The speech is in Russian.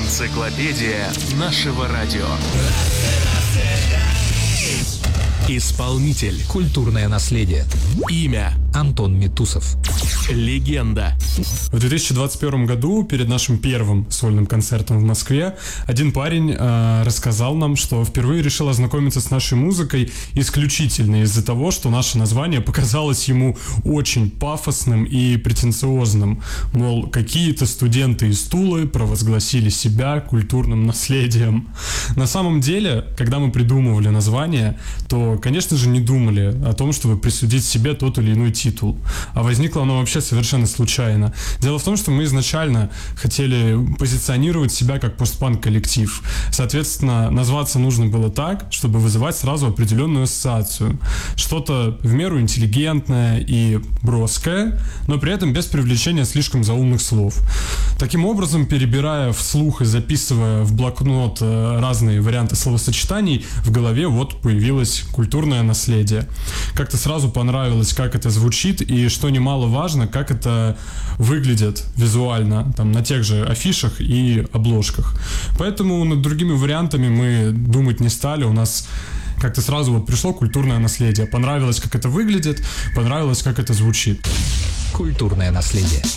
Энциклопедия нашего радио. Исполнитель. Культурное наследие. Имя. Антон Митусов. Легенда. В 2021 году, перед нашим первым сольным концертом в Москве, один парень рассказал нам, что впервые решил ознакомиться с нашей музыкой исключительно из-за того, что наше название показалось ему очень пафосным и претенциозным. Мол, какие-то студенты из Тулы провозгласили себя культурным наследием. На самом деле, когда мы придумывали название, то, конечно же, не думали о том, чтобы присудить себе тот или иной титул. А возникло оно вообще совершенно случайно. Дело в том, что мы изначально хотели позиционировать себя как постпанк-коллектив. Соответственно, назваться нужно было так, чтобы вызывать сразу определенную ассоциацию. Что-то в меру интеллигентное и броское, но при этом без привлечения слишком заумных слов. Таким образом, перебирая вслух и записывая в блокнот разные варианты словосочетаний, в голове вот появилось культурное наследие. Как-то сразу понравилось, как это звучит, и, что немаловажно, как это выглядит визуально там, на тех же афишах и обложках. Поэтому над другими вариантами мы думать не стали. У нас как-то сразу вот пришло культурное наследие. Понравилось, как это выглядит, понравилось, как это звучит. Культурное наследие.